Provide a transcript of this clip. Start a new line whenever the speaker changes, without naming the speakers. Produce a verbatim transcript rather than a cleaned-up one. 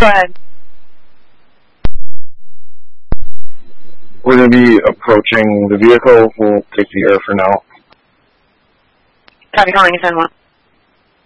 Go ahead.
We're going to be approaching the vehicle. We'll take the air for now.
Copy, calling ten one.